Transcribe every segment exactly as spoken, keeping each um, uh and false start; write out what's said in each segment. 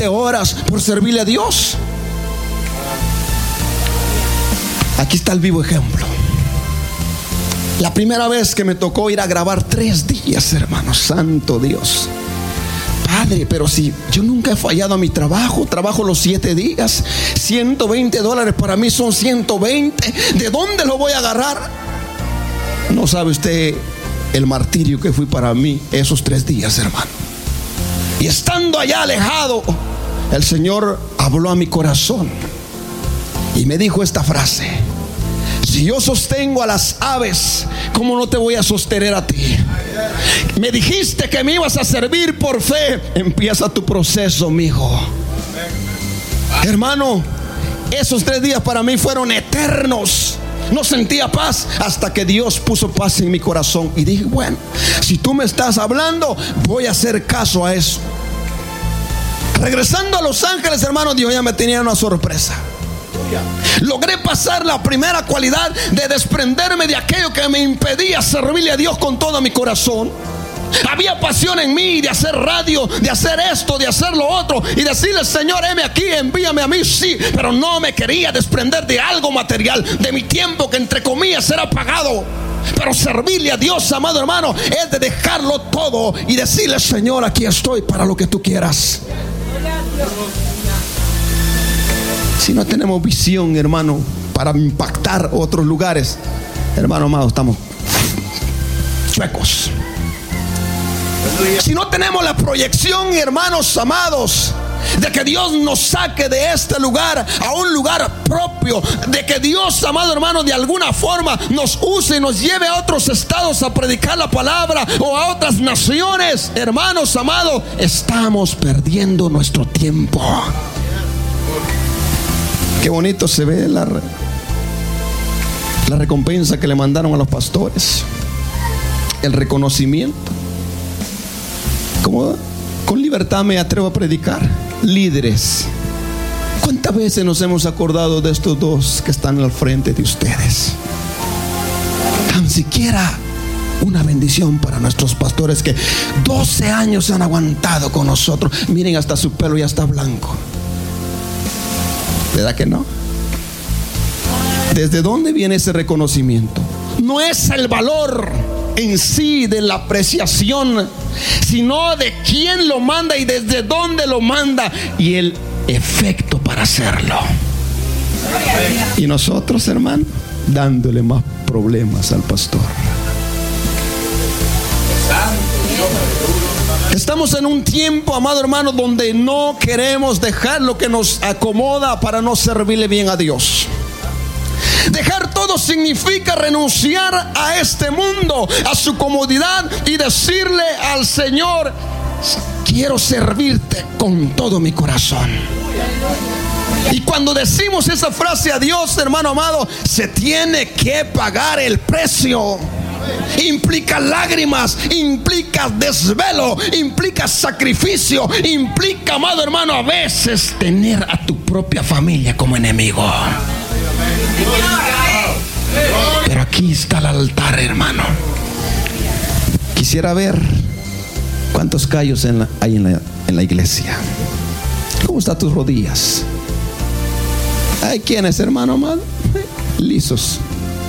horas por servirle a Dios. Aquí está el vivo ejemplo. La primera vez que me tocó ir a grabar tres días, hermano, santo Dios. Padre, pero si yo nunca he fallado a mi trabajo, trabajo los siete días, ciento veinte dólares para mí son ciento veinte. ¿De dónde lo voy a agarrar? No sabe usted el martirio que fui para mí esos tres días, hermano. Y estando allá alejado, el Señor habló a mi corazón y me dijo esta frase: si yo sostengo a las aves, ¿cómo no te voy a sostener a ti? Me dijiste que me ibas a servir por fe. Empieza tu proceso, mijo. Hermano, esos tres días para mí fueron eternos. No sentía paz hasta que Dios puso paz en mi corazón. Y dije, bueno, si tú me estás hablando, voy a hacer caso a eso. Regresando a Los Ángeles, hermano, Dios ya me tenía una sorpresa. Logré pasar la primera cualidad de desprenderme de aquello que me impedía servirle a Dios con todo mi corazón. Había pasión en mí de hacer radio, de hacer esto, de hacer lo otro, y decirle, Señor, heme aquí, envíame a mí, sí. Pero no me quería desprender de algo material, de mi tiempo que entre comillas era pagado. Pero servirle a Dios, amado hermano, es de dejarlo todo y decirle, Señor, aquí estoy para lo que tú quieras. Si no tenemos visión, hermano, para impactar otros lugares, hermano amado, estamos chuecos. Si no tenemos la proyección, hermanos amados, de que Dios nos saque de este lugar a un lugar propio, de que Dios, amado hermano, de alguna forma nos use y nos lleve a otros estados a predicar la palabra, o a otras naciones, hermanos amados, estamos perdiendo nuestro tiempo. Qué bonito se ve la, la recompensa que le mandaron a los pastores, el reconocimiento. Como con libertad me atrevo a predicar. Líderes, ¿cuántas veces nos hemos acordado de estos dos que están al frente de ustedes? Tan siquiera una bendición para nuestros pastores que doce años han aguantado con nosotros. Miren, hasta su pelo ya está blanco. ¿Verdad que no? ¿Desde dónde viene ese reconocimiento? No es el valor en sí de la apreciación, sino de quién lo manda y desde dónde lo manda y el efecto para hacerlo. Y nosotros, hermano, dándole más problemas al pastor. Estamos en un tiempo, amado hermano, donde no queremos dejar lo que nos acomoda para no servirle bien a Dios. Dejar todo significa renunciar a este mundo, a su comodidad, y decirle al Señor, quiero servirte con todo mi corazón. Y cuando decimos esa frase a Dios, hermano amado, se tiene que pagar el precio. Implica lágrimas, implica desvelo, implica sacrificio, implica, amado hermano, a veces tener a tu propia familia como enemigo. Pero aquí está el altar, hermano. Quisiera ver cuántos callos en la, hay en la, en la iglesia. ¿Cómo están tus rodillas? ¿Hay quienes, hermano amado? Lisos.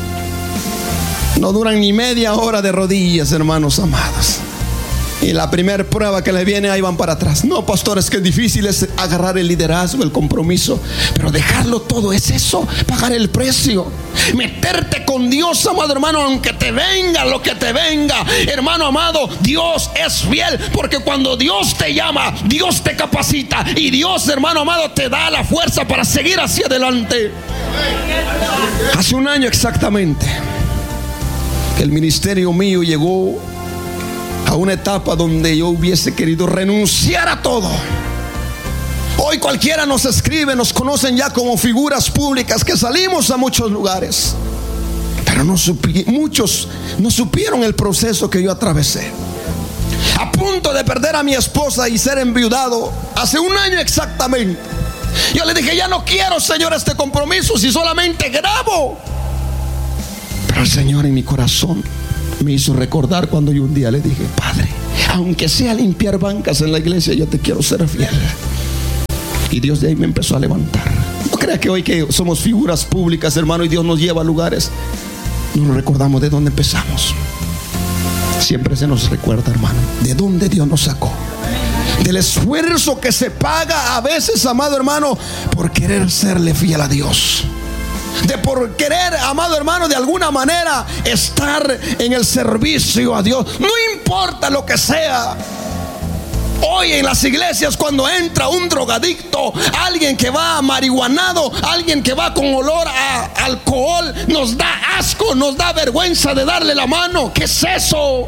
No duran ni media hora de rodillas, hermanos amados. Y la primera prueba que les viene, ahí van para atrás. No, pastores, que difícil es agarrar el liderazgo, el compromiso. Pero dejarlo todo es eso, pagar el precio. Meterte con Dios, amado hermano, aunque te venga lo que te venga. Hermano amado, Dios es fiel, porque cuando Dios te llama, Dios te capacita. Y Dios, hermano amado, te da la fuerza para seguir hacia adelante. Hace un año exactamente, el ministerio mío llegó a una etapa donde yo hubiese querido renunciar a todo. Hoy cualquiera nos escribe, nos conocen ya como figuras públicas que salimos a muchos lugares, pero no supi- muchos no supieron el proceso que yo atravesé. A punto de perder a mi esposa y ser enviudado hace un año exactamente. Yo le dije, ya no quiero, Señor, este compromiso, si solamente grabo. Pero el Señor en mi corazón me hizo recordar cuando yo un día le dije, Padre, aunque sea limpiar bancas en la iglesia, yo te quiero ser fiel. Y Dios de ahí me empezó a levantar. No crea que hoy que somos figuras públicas, hermano, y Dios nos lleva a lugares, no nos recordamos de dónde empezamos. Siempre se nos recuerda, hermano, de dónde Dios nos sacó, del esfuerzo que se paga a veces, amado hermano, por querer serle fiel a Dios, de por querer, amado hermano, de alguna manera estar en el servicio a Dios. No importa lo que sea. Hoy en las iglesias, cuando entra un drogadicto, alguien que va marihuanado, alguien que va con olor a alcohol, nos da asco, nos da vergüenza de darle la mano. ¿Qué es eso?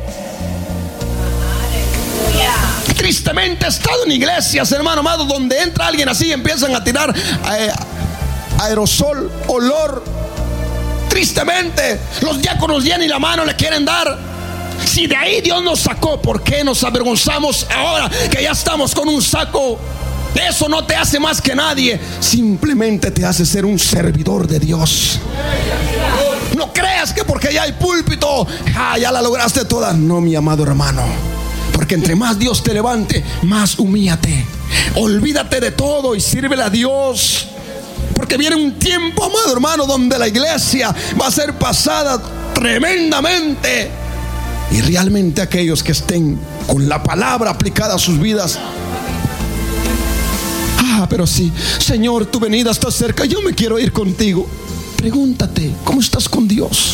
Tristemente he estado en iglesias, hermano amado, donde entra alguien así y empiezan a tirar eh, aerosol, olor. Tristemente los diáconos ya ni la mano le quieren dar. Si de ahí Dios nos sacó, ¿por qué nos avergonzamos ahora que ya estamos con un saco? Eso no te hace más que nadie, simplemente te hace ser un servidor de Dios. No creas que porque ya hay púlpito, ah, ya la lograste toda. No, mi amado hermano, porque entre más Dios te levante, más humíllate. Olvídate de todo y sírvele a Dios, porque viene un tiempo, amado hermano, donde la iglesia va a ser pasada tremendamente. Y realmente aquellos que estén con la palabra aplicada a sus vidas, ah, pero sí, Señor, tu venida está cerca, yo me quiero ir contigo. Pregúntate, ¿cómo estás con Dios?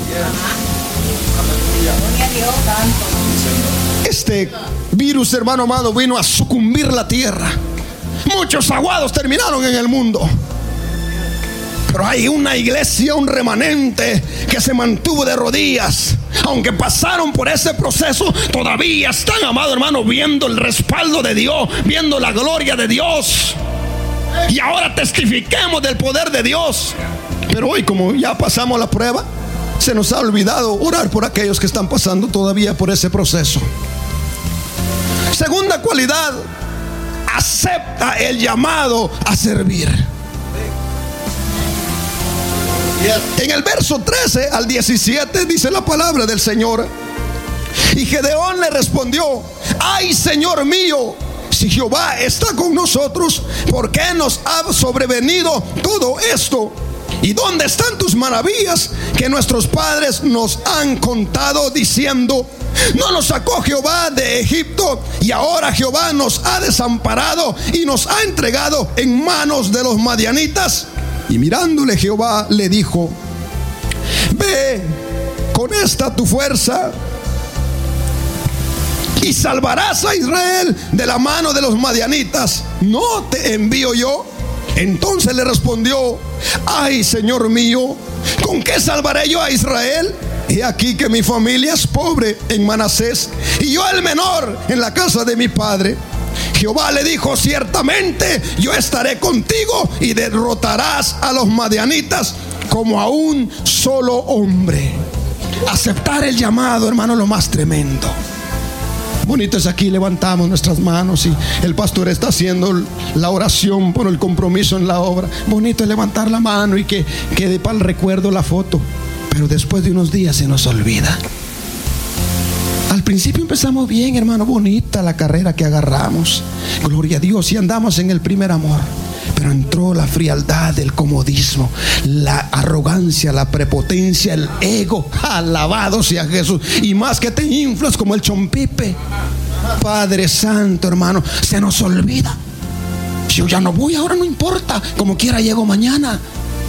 Este virus, hermano amado, vino a sucumbir la tierra. Muchos aguados terminaron en el mundo, pero hay una iglesia, un remanente que se mantuvo de rodillas. Aunque pasaron por ese proceso, todavía están, amado hermano, viendo el respaldo de Dios, viendo la gloria de Dios. Y ahora testifiquemos del poder de Dios. Pero hoy, como ya pasamos la prueba, se nos ha olvidado orar por aquellos que están pasando todavía por ese proceso. Segunda cualidad: acepta el llamado a servir. En el verso trece al diecisiete dice la palabra del Señor: y Gedeón le respondió: ay, Señor mío, si Jehová está con nosotros, ¿por qué nos ha sobrevenido todo esto? ¿Y dónde están tus maravillas que nuestros padres nos han contado, diciendo: no nos sacó Jehová de Egipto, y ahora Jehová nos ha desamparado y nos ha entregado en manos de los madianitas? Y mirándole Jehová le dijo: ve con esta tu fuerza y salvarás a Israel de la mano de los madianitas. ¿No te envío yo? Entonces le respondió: ay, Señor mío, ¿con qué salvaré yo a Israel? He aquí que mi familia es pobre en Manasés, y yo el menor en la casa de mi padre. Jehová le dijo: ciertamente yo estaré contigo y derrotarás a los madianitas como a un solo hombre. Aceptar el llamado, hermano, lo más tremendo. Bonito es aquí, levantamos nuestras manos y el pastor está haciendo la oración por el compromiso en la obra. Bonito es levantar la mano y que quede para el recuerdo la foto, pero después de unos días se nos olvida. Al principio empezamos bien, hermano, bonita la carrera que agarramos, gloria a Dios, y andamos en el primer amor. Pero entró la frialdad, el comodismo, la arrogancia, la prepotencia, el ego. Alabado sea Jesús. Y más que te inflas como el chompipe. Padre santo, hermano, se nos olvida. Si yo ya no voy, ahora no importa, como quiera llego mañana.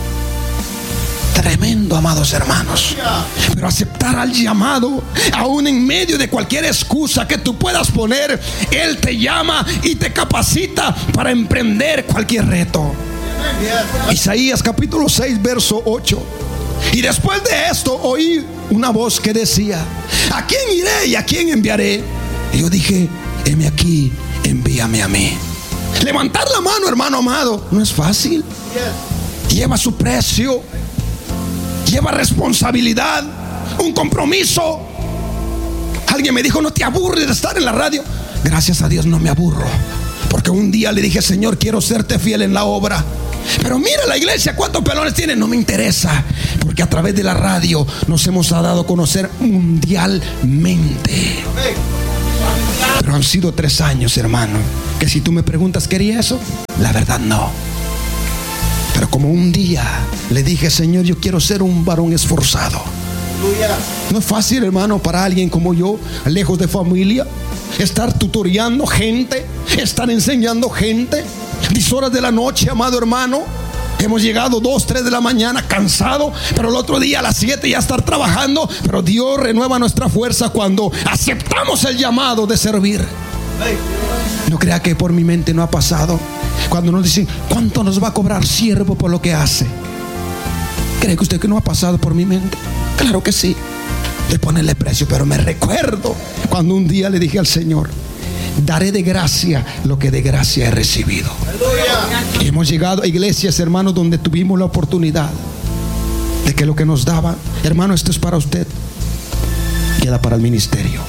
Tremendo, amados hermanos. Pero aceptar al llamado, aún en medio de cualquier excusa que tú puedas poner, Él te llama y te capacita para emprender cualquier reto. Isaías capítulo seis verso ocho. Y después de esto oí una voz que decía: ¿a quién iré y a quién enviaré? Y yo dije: heme aquí, envíame a mí. Levantar la mano, hermano amado, no es fácil. Lleva su precio, lleva responsabilidad, un compromiso. Alguien me dijo: no te aburres de estar en la radio. Gracias a Dios no me aburro, porque un día le dije: Señor, quiero serte fiel en la obra. Pero mira la iglesia, cuántos pelones tiene. No me interesa, porque a través de la radio nos hemos dado a conocer mundialmente. Pero han sido tres años, hermano, que si tú me preguntas, ¿quería eso? La verdad no. Pero como un día le dije, Señor, yo quiero ser un varón esforzado. No es fácil, hermano, para alguien como yo, lejos de familia, estar tutoreando gente, estar enseñando gente, diez horas de la noche, amado hermano. Hemos llegado dos, tres de la mañana cansado, pero el otro día a las siete ya estar trabajando. Pero Dios renueva nuestra fuerza cuando aceptamos el llamado de servir. No crea que por mi mente no ha pasado cuando nos dicen, ¿cuánto nos va a cobrar siervo por lo que hace? ¿Cree que usted que no ha pasado por mi mente? Claro que sí, de ponerle precio. Pero me recuerdo cuando un día le dije al Señor, daré de gracia lo que de gracia he recibido. Y hemos llegado a iglesias, hermanos, donde tuvimos la oportunidad de que lo que nos daban, hermano, esto es para usted, queda para el ministerio.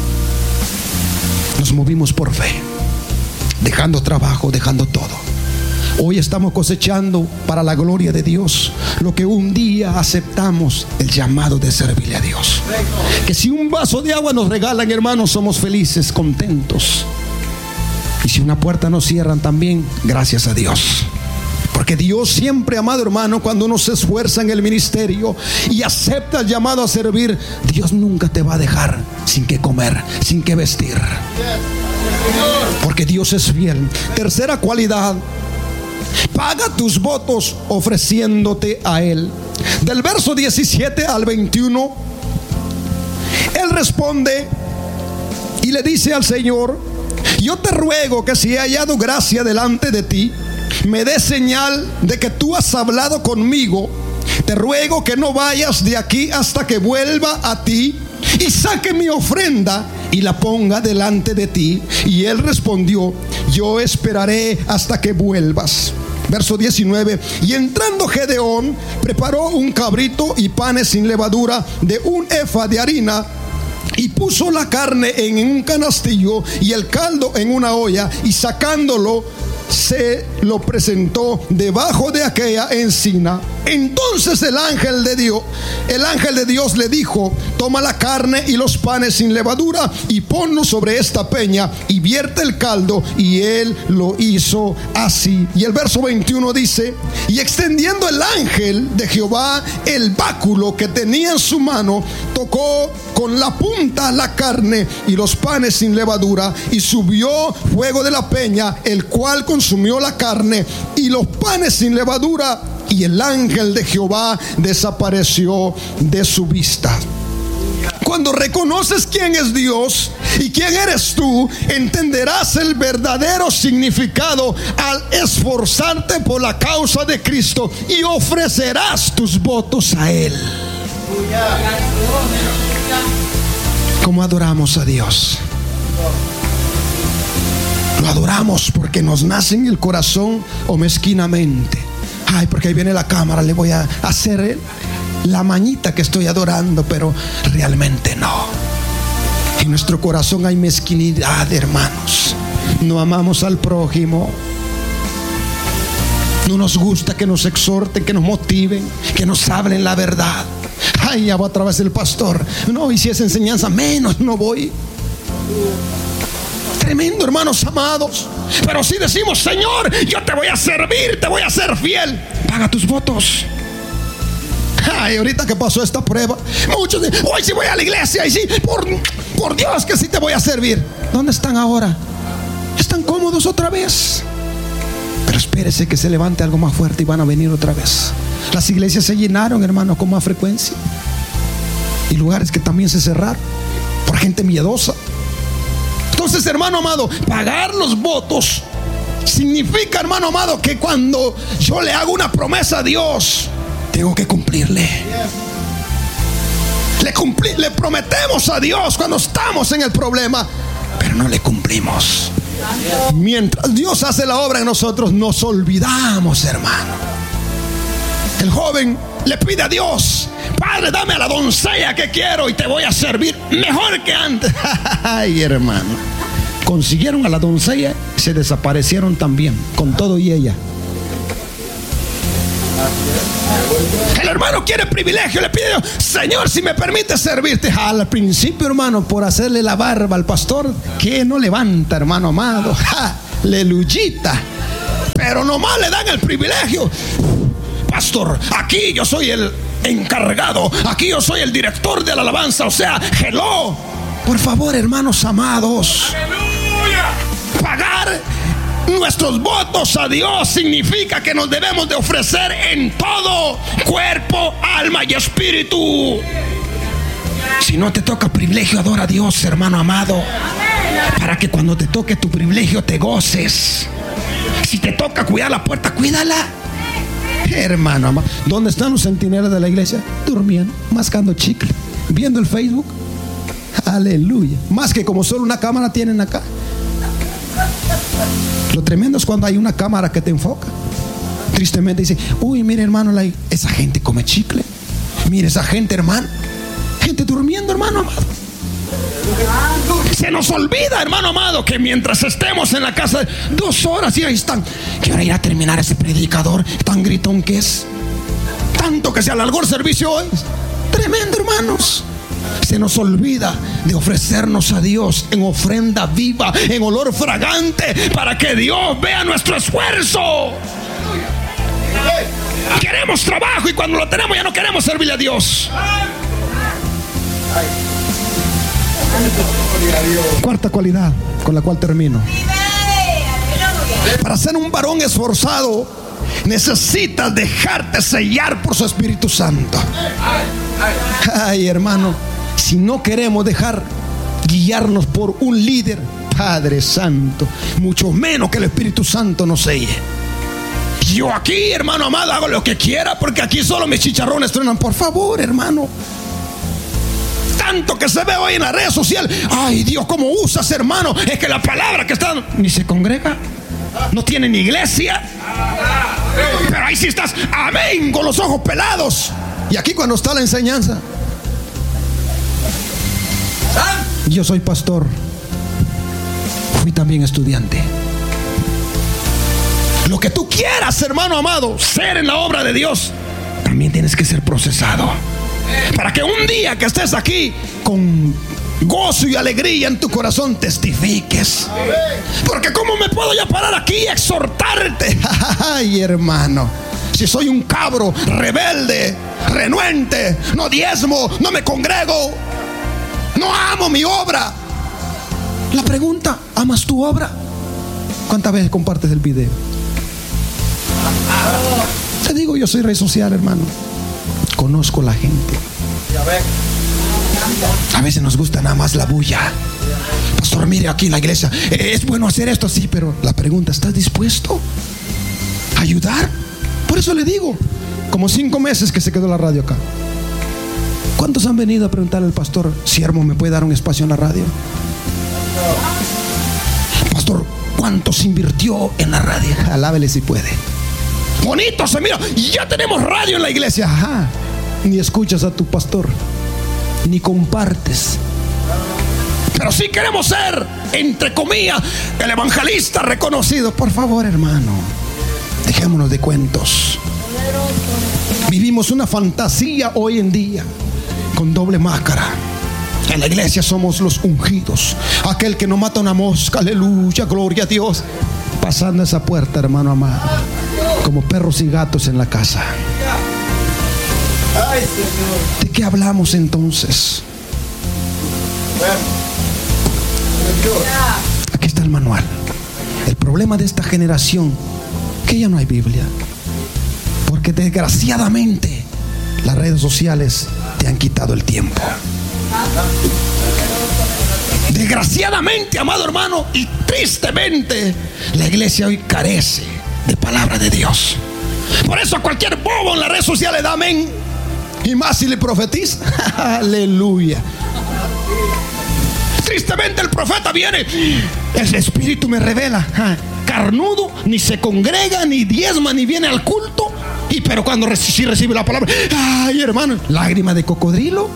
Nos movimos por fe, dejando trabajo, dejando todo. Hoy estamos cosechando para la gloria de Dios lo que un día aceptamos, el llamado de servirle a Dios. Que si un vaso de agua nos regalan, hermanos, somos felices, contentos. Y si una puerta nos cierran también, gracias a Dios. Porque Dios siempre, amado hermano, cuando uno se esfuerza en el ministerio y acepta el llamado a servir, Dios nunca te va a dejar sin que comer, sin que vestir. Porque Dios es fiel. Tercera cualidad: paga tus votos ofreciéndote a Él. Del verso diecisiete al veintiuno, Él responde y le dice al Señor: yo te ruego que si he hallado gracia delante de ti, me des señal de que tú has hablado conmigo. Te ruego que no vayas de aquí hasta que vuelva a ti y saque mi ofrenda y la ponga delante de ti. Y él respondió: yo esperaré hasta que vuelvas. Verso diecinueve: y entrando Gedeón, preparó un cabrito y panes sin levadura de un efa de harina, y puso la carne en un canastillo y el caldo en una olla, y sacándolo se lo presentó debajo de aquella encina. Entonces el ángel de Dios, el ángel de Dios le dijo: toma la carne y los panes sin levadura y ponlos sobre esta peña y vierte el caldo. Y él lo hizo así. Y el verso veintiuno dice: y extendiendo el ángel de Jehová el báculo que tenía en su mano, tocó con la punta la carne y los panes sin levadura, y subió fuego de la peña, el cual consumió la carne y los panes sin levadura, y el ángel de Jehová desapareció de su vista. Cuando reconoces quién es Dios y quién eres tú, entenderás el verdadero significado al esforzarte por la causa de Cristo y ofrecerás tus votos a Él. ¿Cómo adoramos a Dios? Lo adoramos porque nos nace en el corazón, o mezquinamente. Ay, porque ahí viene la cámara, le voy a hacer la mañita que estoy adorando, pero realmente no. En nuestro corazón hay mezquinidad, hermanos. No amamos al prójimo. No nos gusta que nos exhorten, que nos motiven, que nos hablen la verdad. Ay, ya va otra vez el pastor. No, y si es enseñanza, menos no voy. Tremendo, hermanos amados. Pero si decimos: Señor, yo te voy a servir, te voy a ser fiel, paga tus votos. Ay, ahorita que pasó esta prueba, muchos dicen: hoy sí voy a la iglesia, y sí, por, por Dios que sí te voy a servir. ¿Dónde están ahora? ¿Están cómodos otra vez? Pero espérese que se levante algo más fuerte y van a venir otra vez. Las iglesias se llenaron, hermanos, con más frecuencia, y lugares que también se cerraron por gente miedosa. Entonces, hermano amado, pagar los votos significa, hermano amado, que cuando yo le hago una promesa a Dios, tengo que cumplirle. Le, cumpli- le prometemos a Dios cuando estamos en el problema, pero no le cumplimos. Mientras Dios hace la obra en nosotros, nos olvidamos, hermano. El joven le pide a Dios: Padre, dame a la doncella que quiero y te voy a servir mejor que antes. Ay, hermano, consiguieron a la doncella, se desaparecieron también, con todo y ella. El hermano quiere privilegio, le pide: Señor, si me permite servirte. Al principio, hermano, por hacerle la barba al pastor, que no levanta, hermano amado. Ja, aleluyita. Pero nomás le dan el privilegio. Pastor, aquí yo soy el encargado, aquí yo soy el director de la alabanza. O sea, hello. Por favor, hermanos amados, pagar nuestros votos a Dios significa que nos debemos de ofrecer en todo, cuerpo, alma y espíritu. Si no te toca privilegio, adora a Dios, hermano amado, para que cuando te toque tu privilegio te goces. Si te toca cuidar la puerta, cuídala, hermano amado. ¿Dónde están los centinelas de la iglesia? Durmiendo, mascando chicle, viendo el Facebook. Aleluya. Más que como solo una cámara tienen acá. Lo tremendo es cuando hay una cámara que te enfoca. Tristemente dice: uy, mire, hermano, la, esa gente come chicle. Mire esa gente, hermano. Gente durmiendo, hermano amado. Se nos olvida, hermano amado, que mientras estemos en la casa dos horas y ahí están, que ahora irá a terminar ese predicador tan gritón que es. Tanto que se alargó el servicio hoy. Tremendo, hermanos. Se nos olvida de ofrecernos a Dios en ofrenda viva, en olor fragante, para que Dios vea nuestro esfuerzo. Queremos trabajo y cuando lo tenemos ya no queremos servirle a Dios. Cuarta cualidad con la cual termino: para ser un varón esforzado, necesitas dejarte sellar por su Espíritu Santo. Ay, hermano, si no queremos dejar guiarnos por un líder, Padre Santo, mucho menos que el Espíritu Santo nos selle. Yo aquí, hermano amado, hago lo que quiera porque aquí solo mis chicharrones truenan. Por favor, hermano. Tanto que se ve hoy en las redes sociales. Ay, Dios, ¿cómo usas, hermano? Es que la palabra que está, ni se congrega, no tiene ni iglesia, pero ahí sí estás, amén, con los ojos pelados. Y aquí cuando está la enseñanza: yo soy pastor, fui también estudiante. Lo que tú quieras, hermano amado, ser en la obra de Dios, también tienes que ser procesado, para que un día que estés aquí con gozo y alegría en tu corazón testifiques. Porque ¿cómo me puedo ya parar aquí y exhortarte? Ay, hermano, si soy un cabro rebelde, renuente, no diezmo, no me congrego, no amo mi obra. La pregunta: ¿amas tu obra? ¿Cuántas veces compartes el video? Te digo, yo soy red social, hermano. Conozco la gente. A veces nos gusta nada más la bulla. Pastor, mire, aquí en la iglesia es bueno hacer esto, sí, pero la pregunta: ¿estás dispuesto a ayudar? Por eso le digo, como cinco meses que se quedó la radio acá. ¿Cuántos han venido a preguntarle al pastor: siervo, ¿me puede dar un espacio en la radio? Pastor, ¿cuántos invirtió en la radio? Alábele si puede. Bonito se mira, ya tenemos radio en la iglesia. Ajá. Ni escuchas a tu pastor, ni compartes. Pero sí queremos ser, entre comillas, el evangelista reconocido. Por favor, hermano, dejémonos de cuentos. Vivimos una fantasía hoy en día con doble máscara. En la iglesia somos los ungidos, aquel que no mata una mosca. Aleluya, gloria a Dios. Pasando esa puerta, hermano amado, como perros y gatos en la casa. ¿De qué hablamos entonces? Aquí está el manual. El problema de esta generación, que ya no hay Biblia, porque desgraciadamente las redes sociales te han quitado el tiempo. Desgraciadamente, amado hermano, y tristemente, la iglesia hoy carece de palabra de Dios. Por eso a cualquier bobo en las redes sociales da amén, y más si le profetiza. Aleluya. Tristemente el profeta viene: el Espíritu me revela. Carnudo, ni se congrega, ni diezma, ni viene al culto. Y pero cuando reci- sí recibe la palabra, ay, hermano, lágrima de cocodrilo.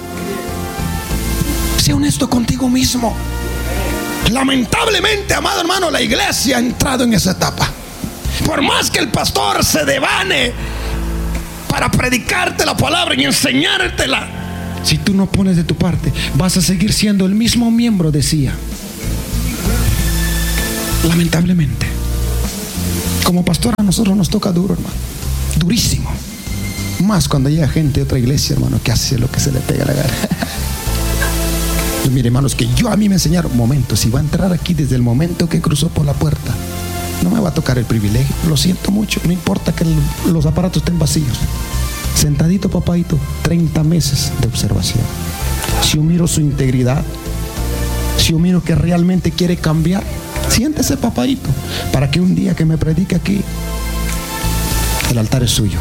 Sé honesto contigo mismo. Lamentablemente, amado hermano, la iglesia ha entrado en esa etapa. Por más que el pastor se devane para predicarte la palabra y enseñártela. Si tú no pones de tu parte, vas a seguir siendo el mismo miembro, decía. Lamentablemente, como pastor a nosotros nos toca duro, hermano, durísimo. Más cuando llega gente de otra iglesia, hermano, que hace lo que se le pega la gana. Y mire, hermanos, que yo a mí me enseñaron, momento, si va a entrar aquí desde el momento que cruzó por la puerta, no me va a tocar el privilegio, lo siento mucho, no importa que el, los aparatos estén vacíos. Sentadito, papadito, treinta meses de observación. Si yo miro su integridad, si yo miro que realmente quiere cambiar, siéntese, papadito, para que un día que me predique aquí, el altar es suyo.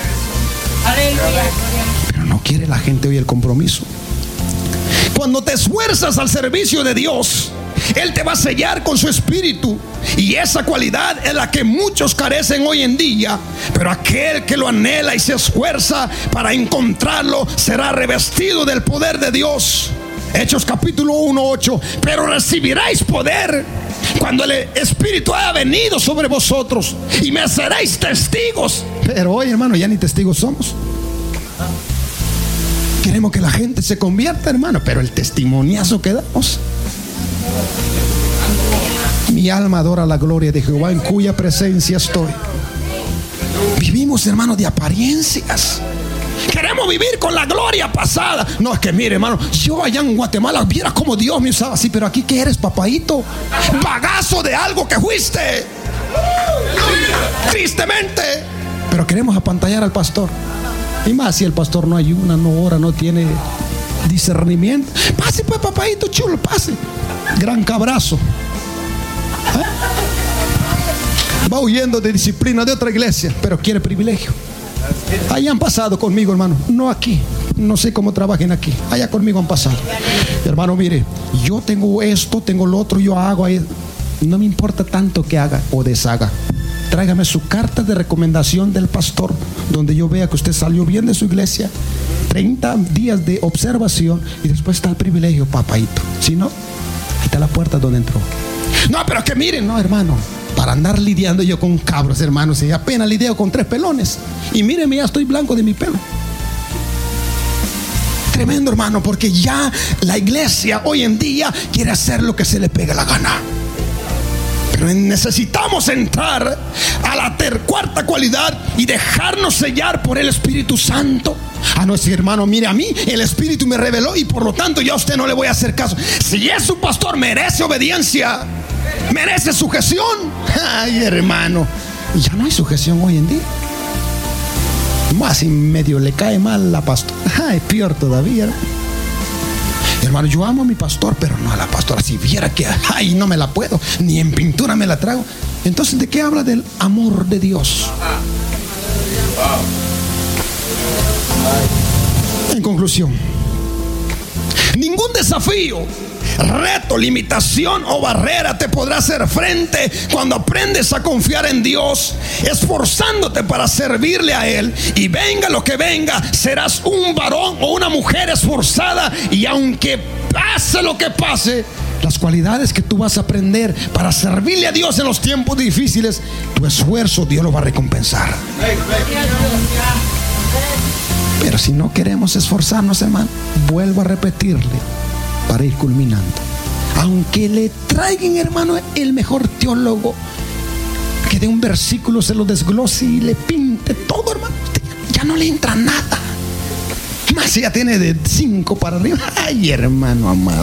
Pero no quiere la gente hoy el compromiso. Cuando te esfuerzas al servicio de Dios, Él te va a sellar con su espíritu, y esa cualidad es la que muchos carecen hoy en día. Pero aquel que lo anhela y se esfuerza para encontrarlo será revestido del poder de Dios. Hechos capítulo uno, ocho. Pero recibiréis poder cuando el Espíritu haya venido sobre vosotros, y me seréis testigos. Pero hoy, hermano, ya ni testigos somos. Queremos que la gente se convierta, hermano, pero el testimoniazo que damos. Mi alma adora la gloria de Jehová, en cuya presencia estoy. Vivimos, hermano, de apariencias. Queremos vivir con la gloria pasada. No, es que mire, hermano, yo allá en Guatemala viera como Dios me usaba así, pero aquí ¿qué eres, papadito? Bagazo de algo que fuiste. Tristemente. Pero queremos apantallar al pastor. Y más si el pastor no ayuna, no ora, no tiene discernimiento. Pase pues, papadito chulo, pase. Gran cabrazo. ¿Eh? Va huyendo de disciplina de otra iglesia, pero quiere privilegio. Allá han pasado conmigo, hermano, no aquí. No sé cómo trabajen aquí. Allá conmigo han pasado. Hermano, mire, yo tengo esto, tengo lo otro, yo hago ahí. No me importa tanto que haga o deshaga. Tráigame su carta de recomendación del pastor, donde yo vea que usted salió bien de su iglesia. treinta días de observación, y después está el privilegio, papadito. Si no, ahí está la puerta donde entró. No, pero que miren, no, hermano, para andar lidiando yo con cabros, hermanos, y apenas lidio con tres pelones. Y mírenme, ya estoy blanco de mi pelo. Tremendo, hermano, porque ya la iglesia hoy en día quiere hacer lo que se le pega la gana. Pero necesitamos entrar a la ter cuarta cualidad y dejarnos sellar por el Espíritu Santo. A nuestro hermano, mire, a mí el Espíritu me reveló, y por lo tanto yo a usted no le voy a hacer caso. Si es su pastor, merece obediencia, merece sujeción. Ay, hermano, ya no hay sujeción hoy en día. Más si medio le cae mal la pastora, ay, peor todavía. Hermano, yo amo a mi pastor, pero no a la pastora. Si viera que, ay, no me la puedo, ni en pintura me la trago. Entonces, ¿de qué habla? Del amor de Dios. En conclusión, ningún desafío, reto, limitación o barrera te podrá hacer frente cuando aprendes a confiar en Dios, esforzándote para servirle a Él. Y venga lo que venga, serás un varón o una mujer esforzada, y aunque pase lo que pase, las cualidades que tú vas a aprender para servirle a Dios en los tiempos difíciles, tu esfuerzo Dios lo va a recompensar. Pero si no queremos esforzarnos, hermano, vuelvo a repetirle, para ir culminando, aunque le traigan, hermano, el mejor teólogo, que de un versículo se lo desglose y le pinte todo, hermano, ya no le entra nada. Más si ya tiene de cinco para arriba. Ay, hermano amado,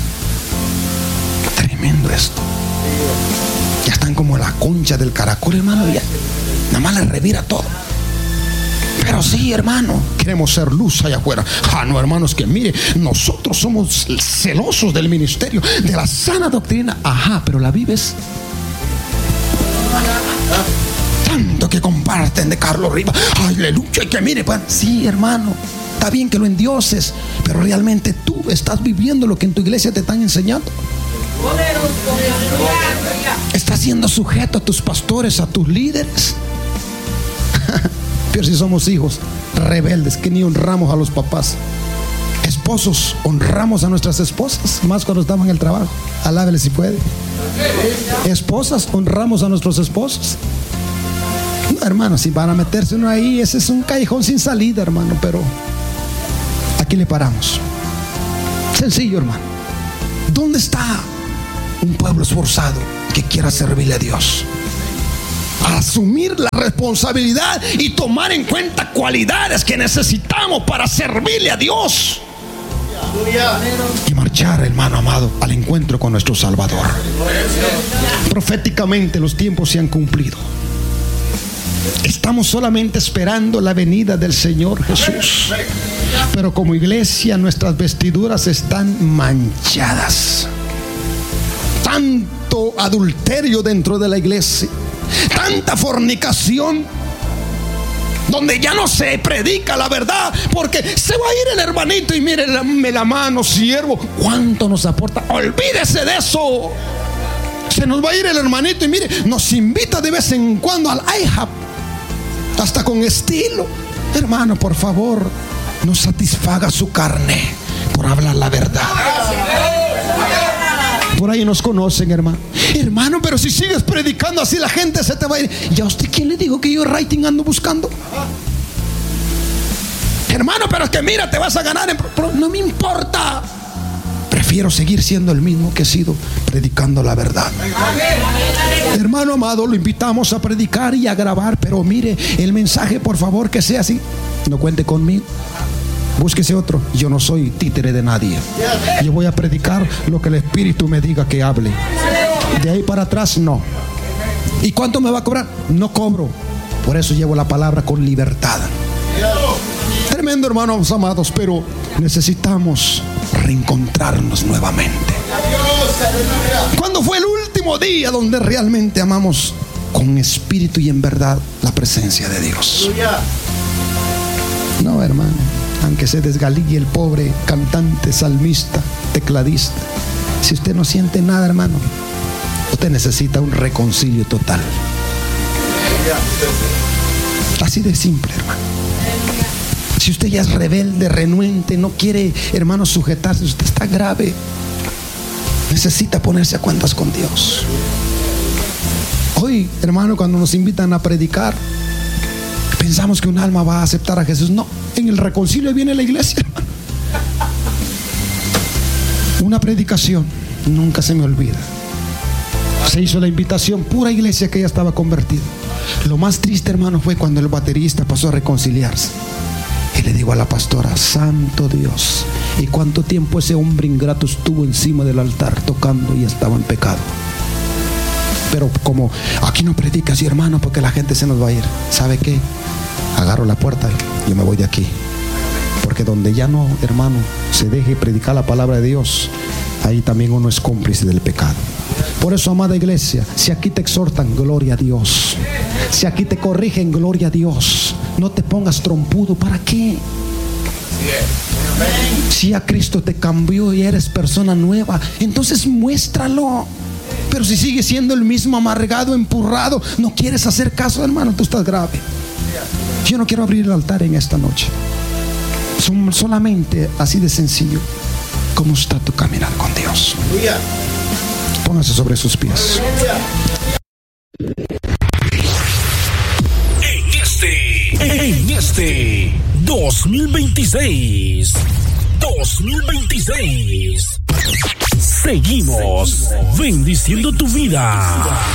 tremendo esto. Ya están como la concha del caracol, hermano, ya nada más le revira todo. Pero sí, hermano, queremos ser luz allá afuera. Ah, no, hermanos, que mire, nosotros somos celosos del ministerio, de la sana doctrina. Ajá, pero la vives. Tanto que comparten de Carlos Rivas, aleluya, y que mire, pues, sí, hermano, está bien que lo endioses, pero realmente tú estás viviendo lo que en tu iglesia te están enseñando. Estás siendo sujeto a tus pastores, a tus líderes. Pero si somos hijos rebeldes que ni honramos a los papás, esposos, honramos a nuestras esposas, más cuando estamos en el trabajo. Alábele si puede. Esposas, honramos a nuestros esposos. No, hermano, si van a meterse uno ahí, ese es un callejón sin salida, hermano. Pero aquí le paramos. Sencillo, hermano. ¿Dónde está un pueblo esforzado que quiera servirle a Dios? Asumir la responsabilidad y tomar en cuenta cualidades que necesitamos para servirle a Dios y marchar, hermano amado, al encuentro con nuestro Salvador. Proféticamente los tiempos se han cumplido. Estamos solamente esperando la venida del Señor Jesús. Pero como iglesia nuestras vestiduras están manchadas. Tanto adulterio dentro de la iglesia, tanta fornicación, donde ya no se predica la verdad, porque se va a ir el hermanito y mire, dame la mano, siervo, ¿cuánto nos aporta? Olvídese de eso. Se nos va a ir el hermanito y mire, nos invita de vez en cuando al I H A P, hasta con estilo. Hermano, por favor, no satisfaga su carne por hablar la verdad. Por ahí nos conocen, hermano. Hermano, pero si sigues predicando así, la gente se te va a ir. ¿Y a usted quién le dijo que yo rating ando buscando? Hermano, pero es que mira, te vas a ganar en... No me importa. Prefiero seguir siendo el mismo que he sido, predicando la verdad. Hermano amado, lo invitamos a predicar y a grabar, pero mire, el mensaje, por favor, que sea así. No cuente conmigo. Búsquese otro. Yo no soy títere de nadie. Yo voy a predicar lo que el Espíritu me diga que hable. De ahí para atrás, no. ¿Y cuánto me va a cobrar? No cobro. Por eso llevo la palabra con libertad. Tremendo, hermanos amados, pero necesitamos reencontrarnos nuevamente. ¿Cuándo fue el último día donde realmente amamos con espíritu y en verdad la presencia de Dios? No, hermano. Aunque se desgalille el pobre cantante, salmista, tecladista, si usted no siente nada, hermano, usted necesita un reconcilio total. Así de simple, hermano. Si usted ya es rebelde, renuente, no quiere, hermano, sujetarse, usted está grave. Necesita ponerse a cuentas con Dios. Hoy, hermano, cuando nos invitan a predicar, pensamos que un alma va a aceptar a Jesús. No, en el reconcilio viene la iglesia, hermano. Una predicación, nunca se me olvida. Se hizo la invitación, pura iglesia que ya estaba convertida. Lo más triste, hermano, fue cuando el baterista pasó a reconciliarse. Y le digo a la pastora: santo Dios, ¿y cuánto tiempo ese hombre ingrato estuvo encima del altar tocando y estaba en pecado? Pero como aquí no predica así, hermano, porque la gente se nos va a ir. ¿Sabe qué? Agarro la puerta y yo me voy de aquí. Porque donde ya no, hermano, se deje predicar la palabra de Dios, ahí también uno es cómplice del pecado. Por eso, amada iglesia, si aquí te exhortan, gloria a Dios. Si aquí te corrigen, gloria a Dios. No te pongas trompudo. ¿Para qué? Si a Cristo te cambió y eres persona nueva, entonces muéstralo. Pero si sigues siendo el mismo amargado, empurrado, no quieres hacer caso, hermano, tú estás grave. Yo no quiero abrir el altar en esta noche. Son solamente así de sencillo. ¿Cómo está tu caminar con Dios? Póngase sobre sus pies. En este, en este dos mil veintiséis, dos mil veintiséis, seguimos bendiciendo tu vida.